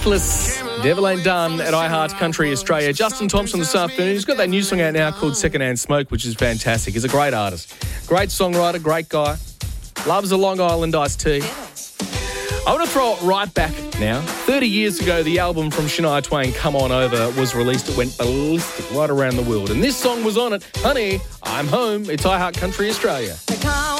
Atlas, Devil Ain't Done at iHeart Country Australia. Justin Thompson this afternoon. He's got that new song out now called Secondhand Smoke, which is fantastic. He's a great artist. Great songwriter, great guy. Loves a Long Island iced tea. I want to throw it right back now. 30 years ago, the album from Shania Twain, Come On Over, was released. It went ballistic right around the world. And this song was on it. Honey, I'm home. It's iHeart Country Australia.